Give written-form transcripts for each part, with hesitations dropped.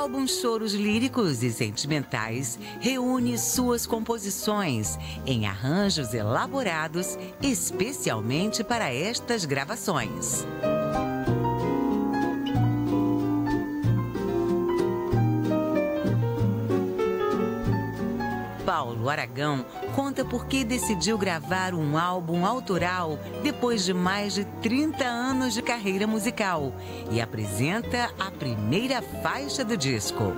álbum Choros Líricos e Sentimentais reúne suas composições em arranjos elaborados especialmente para estas gravações. Paulo Aragão conta por que decidiu gravar um álbum autoral depois de mais de 30 anos de carreira musical e apresenta a primeira faixa do disco.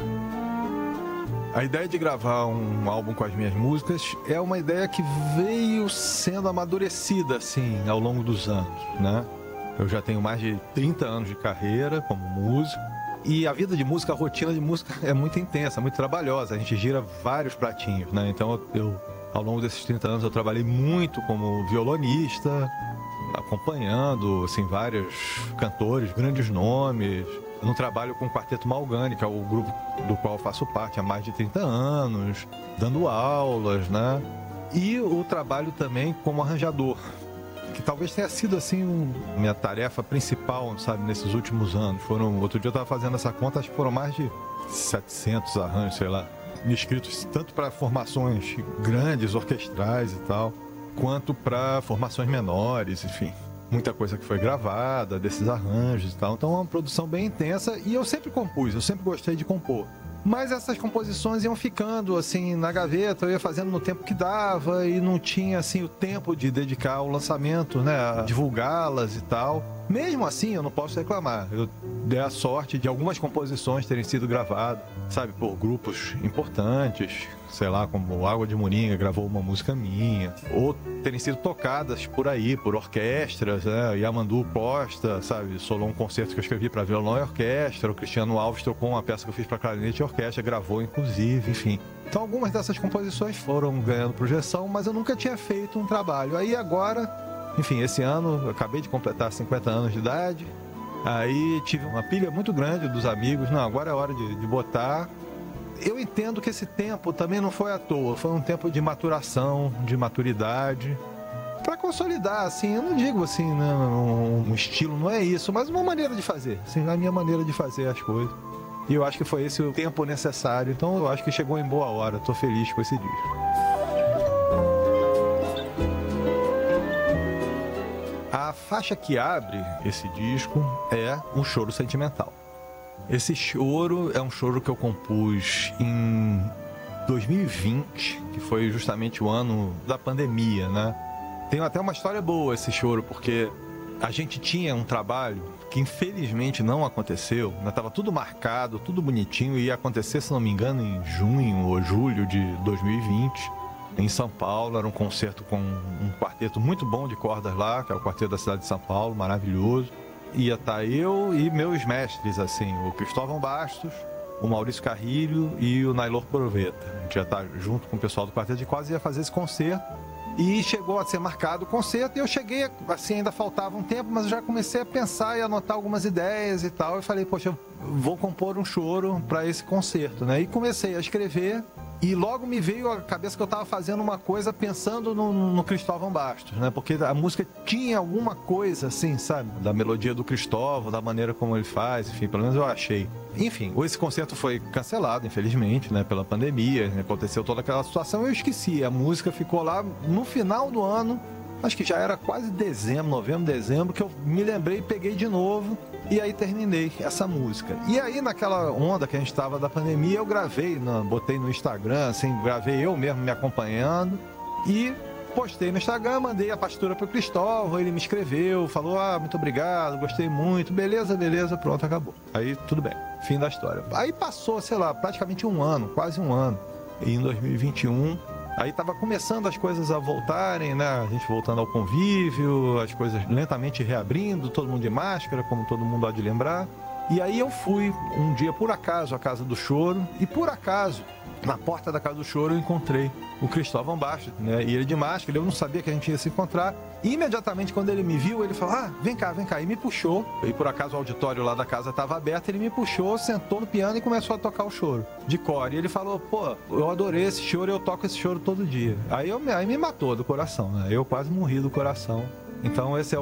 A ideia de gravar um álbum com as minhas músicas é uma ideia que veio sendo amadurecida assim ao longo dos anos, né? Eu já tenho mais de 30 anos de carreira como músico. E a vida de música, a rotina de música é muito intensa, muito trabalhosa. A gente gira vários pratinhos, né? Então, ao longo desses 30 anos, eu trabalhei muito como violonista, acompanhando, assim, vários cantores, grandes nomes. Eu não trabalho com o Quarteto Malgani, que é o grupo do qual eu faço parte há mais de 30 anos, dando aulas, né? E o trabalho também como arranjador, que talvez tenha sido, assim, minha tarefa principal, sabe, nesses últimos anos. Outro dia eu estava fazendo essa conta, acho que foram mais de 700 arranjos, sei lá, escritos tanto para formações grandes, orquestrais e tal, quanto para formações menores, enfim. Muita coisa que foi gravada, desses arranjos e tal. Então é uma produção bem intensa e eu sempre compus, eu sempre gostei de compor. Mas essas composições iam ficando, assim, na gaveta, eu ia fazendo no tempo que dava e não tinha, assim, o tempo de dedicar ao lançamento, né, a divulgá-las e tal. Mesmo assim, eu não posso reclamar. Eu dei a sorte de algumas composições terem sido gravadas, sabe, por grupos importantes, sei lá, como Água de Moringa gravou uma música minha, ou terem sido tocadas por aí, por orquestras, né, Yamandu Costa, sabe, solou um concerto que eu escrevi para violão e orquestra, o Cristiano Alves tocou uma peça que eu fiz para clarinete e orquestra, gravou inclusive, enfim. Então algumas dessas composições foram ganhando projeção, mas eu nunca tinha feito um trabalho. Aí agora, enfim, esse ano eu acabei de completar 50 anos de idade, aí tive uma pilha muito grande dos amigos, não, agora é hora de botar. Eu entendo que esse tempo também não foi à toa, foi um tempo de maturação, de maturidade, para consolidar, assim, eu não digo assim, né, um estilo, não é isso, mas uma maneira de fazer, assim, a minha maneira de fazer as coisas. E eu acho que foi esse o tempo necessário, então eu acho que chegou em boa hora, estou feliz com esse disco. A faixa que abre esse disco é um choro sentimental. Esse choro é um choro que eu compus em 2020, que foi justamente o ano da pandemia, né? Tem até uma história boa esse choro, porque a gente tinha um trabalho que infelizmente não aconteceu, né? Tava tudo marcado, tudo bonitinho, e ia acontecer, se não me engano, em junho ou julho de 2020, em São Paulo. Era um concerto com um quarteto muito bom de cordas lá, que é o Quarteto da Cidade de São Paulo, maravilhoso. Ia estar eu e meus mestres, assim, o Cristóvão Bastos, o Maurício Carrilho e o Nailor Proveta. A gente ia estar junto com o pessoal do Quarteto de Cordas e ia fazer esse concerto. E chegou a ser marcado o concerto e eu cheguei, assim, ainda faltava um tempo, mas eu já comecei a pensar e anotar algumas ideias e tal. Eu falei, poxa, eu vou compor um choro para esse concerto, né? E comecei a escrever. E logo me veio à cabeça que eu estava fazendo uma coisa pensando no Cristóvão Bastos, né? Porque a música tinha alguma coisa, assim, sabe? Da melodia do Cristóvão, da maneira como ele faz, enfim, pelo menos eu achei. Enfim, esse concerto foi cancelado, infelizmente, né? Pela pandemia, aconteceu toda aquela situação, eu esqueci. A música ficou lá no final do ano, acho que já era quase dezembro, novembro, dezembro, que eu me lembrei e peguei de novo. E aí terminei essa música. E aí naquela onda que a gente estava da pandemia, eu gravei, botei no Instagram, assim, gravei eu mesmo me acompanhando e postei no Instagram, mandei a partitura pro Cristóvão, ele me escreveu, falou, muito obrigado, gostei muito, beleza, pronto, acabou. Aí tudo bem, fim da história. Aí passou, sei lá, praticamente um ano, quase um ano, e em 2021... Aí tava começando as coisas a voltarem, né? A gente voltando ao convívio, as coisas lentamente reabrindo, todo mundo de máscara, como todo mundo há de lembrar. E aí eu fui um dia, por acaso, à Casa do Choro, e por acaso, na porta da Casa do Choro, eu encontrei o Cristóvão Bastos, né? E ele de máscara, eu não sabia que a gente ia se encontrar. E imediatamente, quando ele me viu, ele falou, vem cá, e me puxou. E por acaso o auditório lá da casa estava aberto, ele me puxou, sentou no piano e começou a tocar o choro, de cor. E ele falou, pô, eu adorei esse choro, eu toco esse choro todo dia. Aí me matou do coração, né? Eu quase morri do coração. Então esse é